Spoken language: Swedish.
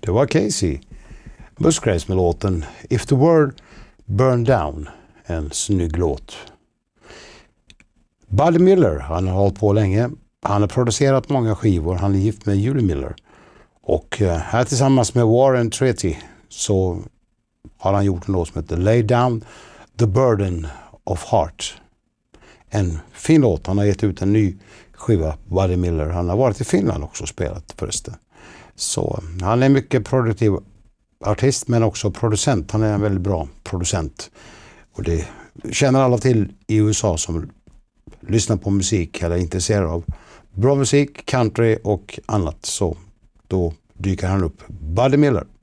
Det var Casey Musgraves med låten If the World Burned Down. En snygg låt. Buddy Miller, han har hållit på länge. Han har producerat många skivor. Han är gift med Julie Miller. Och här tillsammans med Warren Treaty så har han gjort en låt som heter Lay Down the Burden of Heart. En fin låt. Han har gett ut en ny skiva, Buddy Miller. Han har varit i Finland också och spelat förresten. Så han är en mycket produktiv artist men också producent. Han är en väldigt bra producent. Och det känner alla till i USA som lyssnar på musik eller är intresserade av bra musik, country och annat. Så då dyker han upp. Buddy Miller.